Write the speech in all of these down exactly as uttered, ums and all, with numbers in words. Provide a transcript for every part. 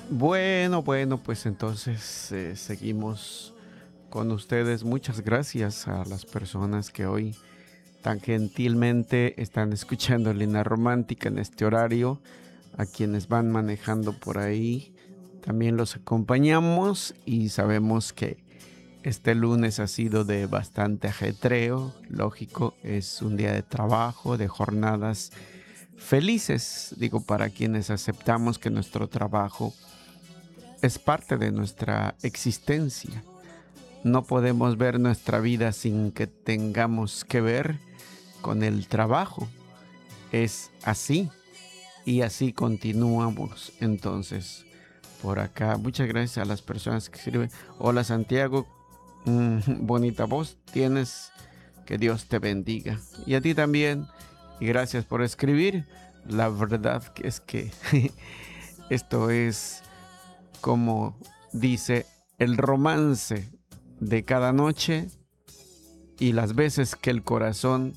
Bueno, bueno, pues entonces eh, seguimos con ustedes. Muchas gracias a las personas que hoy tan gentilmente están escuchando Línea Romántica en este horario, a quienes van manejando por ahí. También los acompañamos y sabemos que este lunes ha sido de bastante ajetreo. Lógico, es un día de trabajo, de jornadas felices, digo, para quienes aceptamos que nuestro trabajo es parte de nuestra existencia. No podemos ver nuestra vida sin que tengamos que ver con el trabajo. Es así y así continuamos. Entonces, por acá, muchas gracias a las personas que escriben. Hola Santiago, mm, bonita voz tienes, que Dios te bendiga. Y a ti también, y gracias por escribir. La verdad que es que esto es, como dice, el romance de cada noche y las veces que el corazón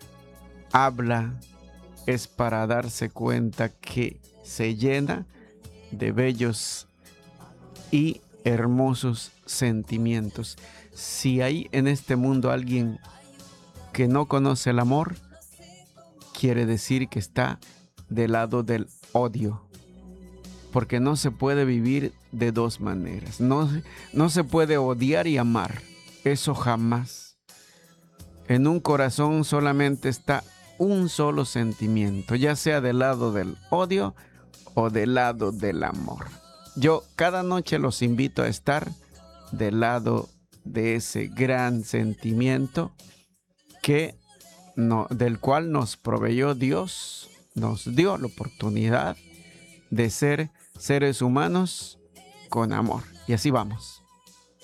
habla es para darse cuenta que se llena de bellos y hermosos sentimientos. Si hay en este mundo alguien que no conoce el amor, quiere decir que está del lado del odio. Porque no se puede vivir de dos maneras. No, no se puede odiar y amar. Eso jamás. En un corazón solamente está un solo sentimiento, ya sea del lado del odio o del lado del amor. Yo cada noche los invito a estar del lado de ese gran sentimiento que no, del cual nos proveyó Dios, nos dio la oportunidad de ser seres humanos con amor. Y así vamos.